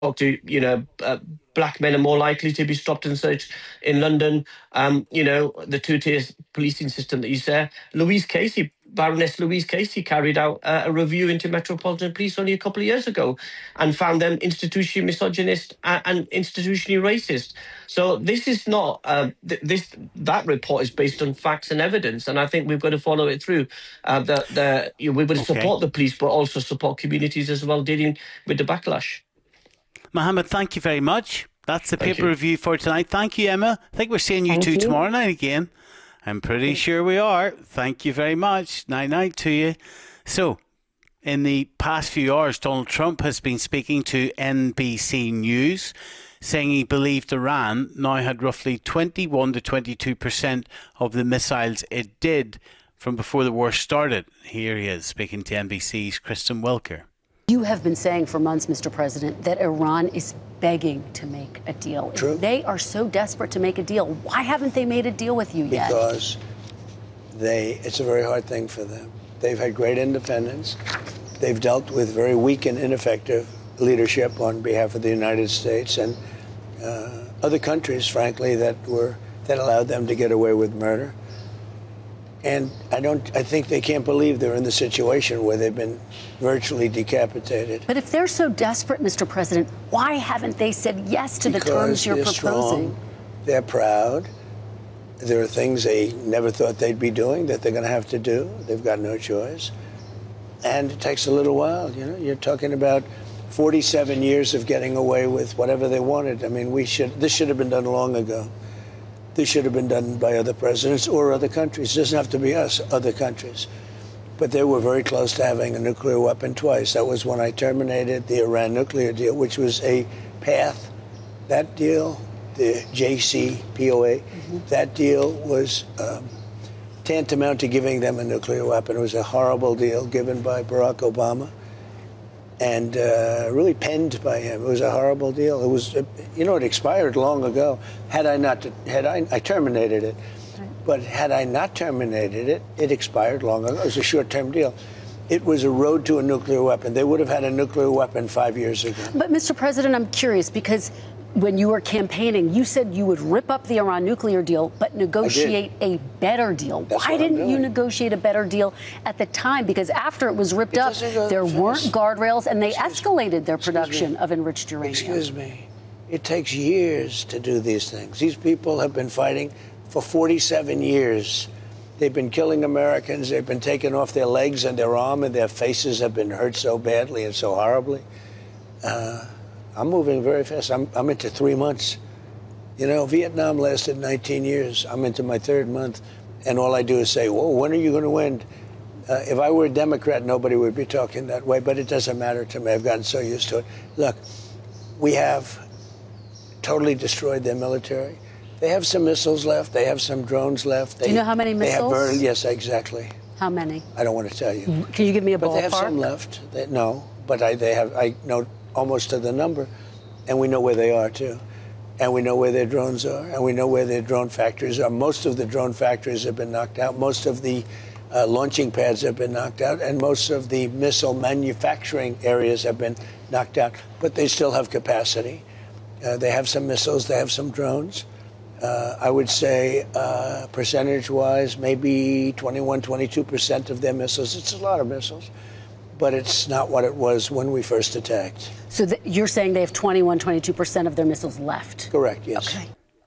to, black men are more likely to be stopped and searched in London. The two-tier policing system that you say. Baroness Louise Casey carried out a review into Metropolitan Police only a couple of years ago and found them institutionally misogynist and institutionally racist. So this is not that report is based on facts and evidence, and I think we've got to follow it through. We've got to support the police, but also support communities as well dealing with the backlash. Mohammed, thank you very much. That's the paper review for tonight. Thank you, Emma. I think we're seeing you tomorrow night again. I'm pretty sure we are. Thank you very much. Night to you. So, in the past few hours, Donald Trump has been speaking to NBC News, saying he believed Iran now had roughly 21 to 22% of the missiles it did from before the war started. Here he is speaking to NBC's Kristen Welker. You have been saying for months, Mr. President, that Iran is begging to make a deal. True. If they are so desperate to make a deal, why haven't they made a deal with you yet? Because it's a very hard thing for them. They've had great independence. They've dealt with very weak and ineffective leadership on behalf of the United States and other countries, frankly, that allowed them to get away with murder. And I think they can't believe they're in the situation where they've been virtually decapitated. But if they're so desperate, Mr. President, why haven't they said yes to the terms you're proposing? Strong, they're proud. There are things they never thought they'd be doing that they're going to have to do. They've got no choice. And it takes a little while. You're talking about 47 years of getting away with whatever they wanted. I mean, this should have been done long ago. This should have been done by other presidents or other countries. It doesn't have to be us, other countries. But they were very close to having a nuclear weapon twice. That was when I terminated the Iran nuclear deal, which was a path. That deal, the JCPOA, that deal was tantamount to giving them a nuclear weapon. It was a horrible deal given by Barack Obama and really penned by him. It was a horrible deal. It was, it expired long ago. I terminated it. But had I not terminated it, it expired long ago. It was a short-term deal. It was a road to a nuclear weapon. They would have had a nuclear weapon 5 years ago. But, Mr. President, I'm curious because when you were campaigning, you said you would rip up the Iran nuclear deal, but negotiate a better deal. Why didn't you negotiate a better deal at the time? Because after it was ripped up, there weren't guardrails, and they escalated their production of enriched uranium. Excuse me. It takes years to do these things. These people have been fighting for 47 years. They've been killing Americans. They've been taking off their legs and their arm, and their faces have been hurt so badly and so horribly. I'm moving very fast. I'm into 3 months. Vietnam lasted 19 years. I'm into my third month, and all I do is say, whoa, when are you going to win? If I were a Democrat, nobody would be talking that way, but it doesn't matter to me. I've gotten so used to it. Look, we have totally destroyed their military. They have some missiles left. They have some drones left. Do you know how many missiles? Yes, exactly. How many? I don't want to tell you. Can you give me a ballpark? But they have some left. No, but I know almost to the number, and we know where they are too, and we know where their drones are, and we know where their drone factories are. Most of the drone factories have been knocked out. Most of the launching pads have been knocked out, and most of the missile manufacturing areas have been knocked out. But they still have capacity. They have some missiles. They have some drones. I would say percentage-wise, maybe 21, 22% of their missiles. It's a lot of missiles. But it's not what it was when we first attacked. So you're saying they have 21, 22% of their missiles left? Correct, yes. Okay.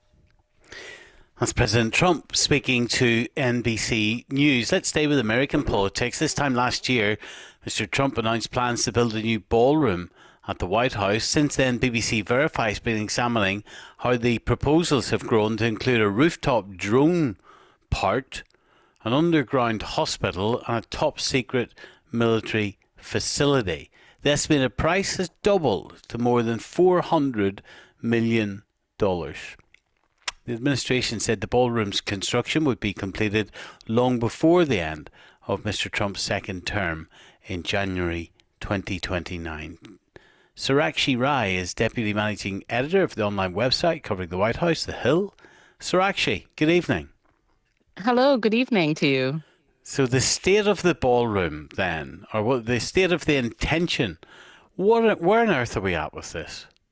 That's President Trump speaking to NBC News. Let's stay with American politics. This time last year, Mr. Trump announced plans to build a new ballroom at the White House. Since then, BBC Verify has been examining how the proposals have grown to include a rooftop drone part, an underground hospital and a top-secret military facility. The estimated price has doubled to more than $400 million. The administration said the ballroom's construction would be completed long before the end of Mr. Trump's second term in January 2029. Sarakshi Rai is Deputy Managing Editor of the online website covering the White House, The Hill. Sarakshi, good evening. Hello, good evening to you. So the state of the ballroom then, or what the state of the intention, where on earth are we at with this?